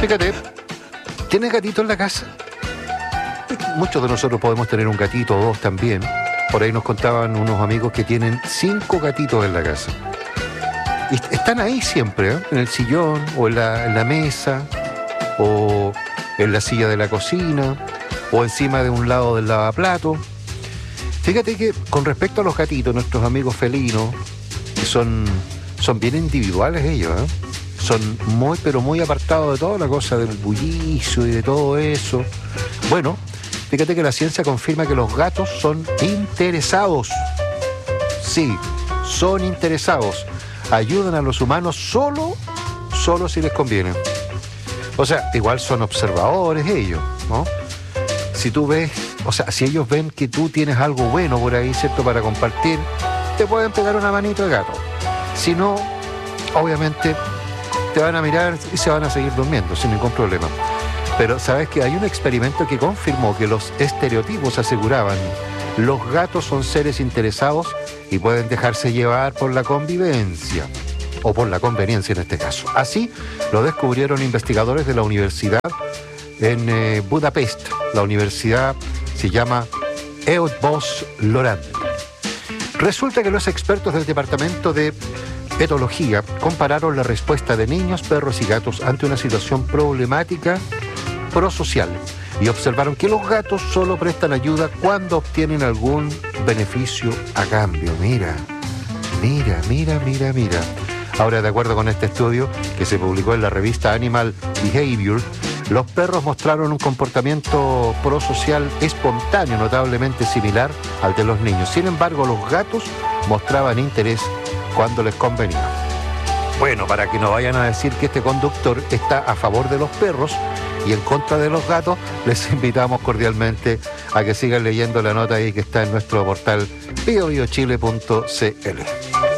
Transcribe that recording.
Fíjate, ¿tienes gatito en la casa? Muchos de nosotros podemos tener un gatito o dos también. Por ahí nos contaban unos amigos que tienen 5 gatitos en la casa. Y están ahí siempre, ¿eh? En el sillón, o en la mesa, o en la silla de la cocina, o encima de un lado del lavaplato. Fíjate que con respecto a los gatitos, nuestros amigos felinos, que son bien individuales ellos, ¿eh? Son muy, pero muy apartados de toda la cosa del bullicio y de todo eso. Bueno, fíjate que la ciencia confirma que los gatos son interesados. Sí, son interesados. Ayudan a los humanos solo si les conviene. O sea, igual son observadores ellos, ¿no? Si tú ves, o sea, si ellos ven que tú tienes algo bueno por ahí, ¿cierto?, para compartir, te pueden pegar una manito de gato. Si no, obviamente te van a mirar y se van a seguir durmiendo sin ningún problema. Pero sabes que hay un experimento que confirmó que los estereotipos aseguraban: los gatos son seres interesados y pueden dejarse llevar por la convivencia, o por la conveniencia en este caso. Así lo descubrieron investigadores de la universidad en Budapest. La universidad se llama Eötvös Loránd. Resulta que los expertos del departamento de etología compararon la respuesta de niños, perros y gatos ante una situación problemática prosocial y observaron que los gatos solo prestan ayuda cuando obtienen algún beneficio a cambio. Mira. Ahora, de acuerdo con este estudio que se publicó en la revista Animal Behavior, los perros mostraron un comportamiento prosocial espontáneo notablemente similar al de los niños. Sin embargo, los gatos mostraban interés cuando les convenía. Bueno, para que no vayan a decir que este conductor está a favor de los perros y en contra de los gatos, les invitamos cordialmente a que sigan leyendo la nota ahí que está en nuestro portal biobiochile.cl.